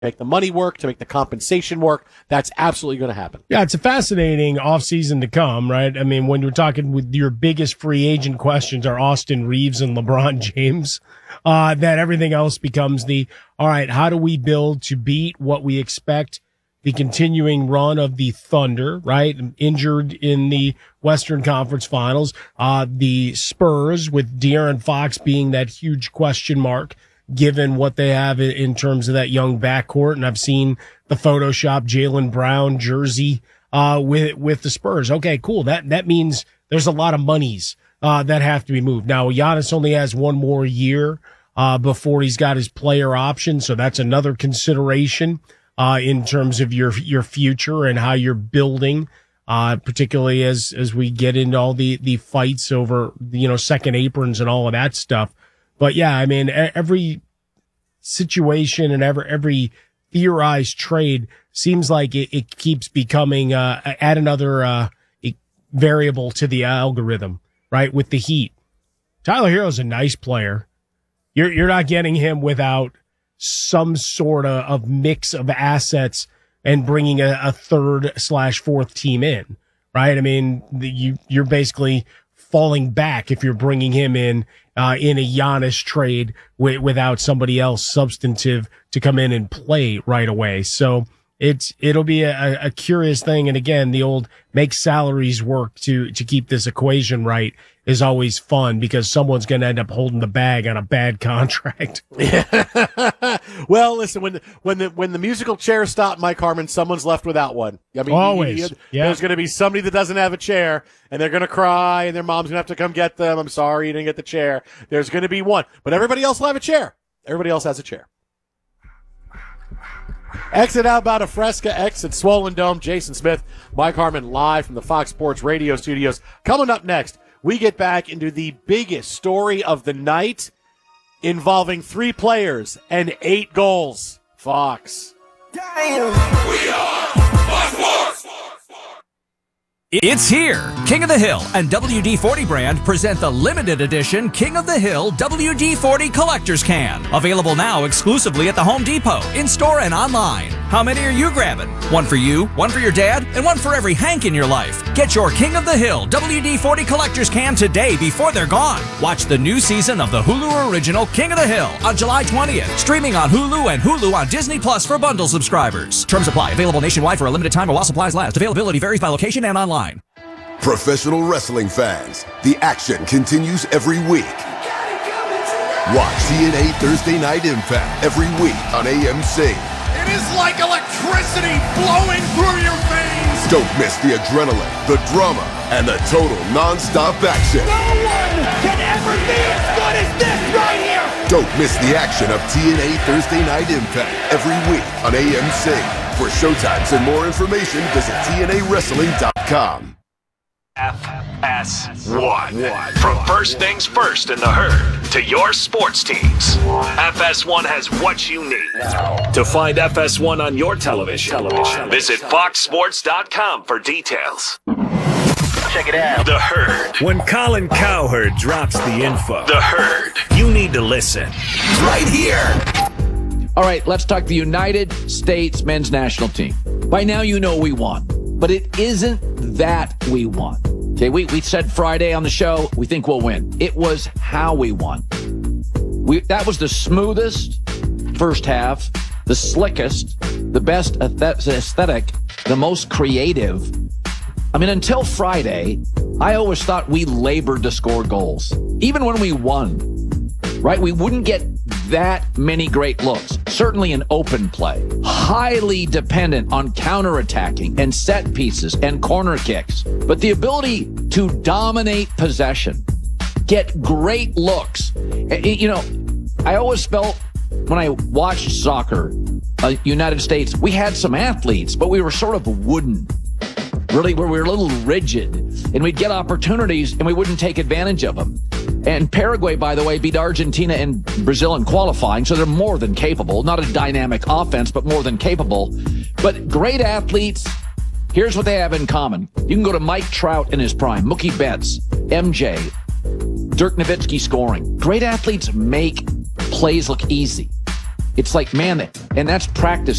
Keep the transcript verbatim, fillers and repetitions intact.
make the money work, to make the compensation work. That's absolutely going to happen. Yeah, it's a fascinating offseason to come, right? I mean, when you're talking with your biggest free agent questions are Austin Reeves and LeBron James, uh, that everything else becomes the, all right, how do we build to beat what we expect the continuing run of the Thunder, right? Injured in the Western Conference Finals. Uh, the Spurs with De'Aaron Fox being that huge question mark, given what they have in terms of that young backcourt. And I've seen the Photoshop Jaylen Brown jersey, uh, with, with the Spurs. Okay, cool. That, that means there's a lot of monies, uh, that have to be moved. Now, Giannis only has one more year, uh, before he's got his player option. So that's another consideration, uh, in terms of your, your future and how you're building, uh, particularly as, as we get into all the, the fights over, you know, second aprons and all of that stuff. But yeah, I mean, every situation and every, every theorized trade seems like it, it keeps becoming, uh, add another, uh, variable to the algorithm, right? With the Heat. Tyler Herro's a nice player. You're, you're not getting him without some sort of, of mix of assets and bringing a, a third slash fourth team in, right? I mean, the, you, you're basically falling back if you're bringing him in, uh, in a Giannis trade w- without somebody else substantive to come in and play right away. So it's, it'll be a, a curious thing. And again, the old make salaries work to, to keep this equation right is always fun because someone's going to end up holding the bag on a bad contract. Yeah. Well, listen, when the, when the, when the musical chair stopped, Mike Harmon, someone's left without one. I mean, always. You, you, yeah. There's going to be somebody that doesn't have a chair and they're going to cry and their mom's going to have to come get them. I'm sorry you didn't get the chair. There's going to be one, but everybody else will have a chair. Everybody else has a chair. Exit outbound of Fresca, exit Swollen Dome. Jason Smith, Mike Harmon live from the Fox Sports Radio studios. Coming up next, we get back into the biggest story of the night involving three players and eight goals. Fox. Damn. We are Fox Sports. It's here. King of the Hill and W D forty brand present the limited edition King of the Hill W D forty Collector's Can. Available now exclusively at the Home Depot, in-store and online. How many are you grabbing? One for you, one for your dad, and one for every Hank in your life. Get your King of the Hill W D forty Collector's Can today before they're gone. Watch the new season of the Hulu original King of the Hill on July twentieth. Streaming on Hulu and Hulu on Disney Plus for bundle subscribers. Terms apply. Available nationwide for a limited time while supplies last. Availability varies by location and online. Professional wrestling fans, the action continues every week. Watch T N A Thursday Night Impact every week on A M C. It is like electricity flowing through your veins. Don't miss the adrenaline, the drama, and the total non-stop action. No one can ever be as good as this right here. Don't miss the action of T N A Thursday Night Impact every week on A M C. For showtimes and more information, visit T N A wrestling dot com. F S one. From first things first in the herd to your sports teams, F S one has what you need. To find F S one on your television, visit fox sports dot com for details. Check it out. The Herd. When Colin Cowherd drops the info, The Herd. You need to listen. Right here. All right, let's talk the United States men's national team. By now you know we won, but it isn't that we won. Okay, we, we said Friday on the show, we think we'll win. It was how we won. We That was the smoothest first half, the slickest, the best aesthetic, the most creative. I mean, until Friday, I always thought we labored to score goals. Even when we won, right? We wouldn't get that many great looks. Certainly in open play. Highly dependent on counterattacking and set pieces and corner kicks. But the ability to dominate possession, get great looks. You know, I always felt when I watched soccer, uh, United States, we had some athletes, but we were sort of wooden. Really, we were a little rigid, and we'd get opportunities, and we wouldn't take advantage of them. And Paraguay, by the way, beat Argentina and Brazil in qualifying, so they're more than capable. Not a dynamic offense, but more than capable. But great athletes, here's what they have in common. You can go to Mike Trout in his prime, Mookie Betts, M J, Dirk Nowitzki scoring. Great athletes make plays look easy. It's like, man, and that's practice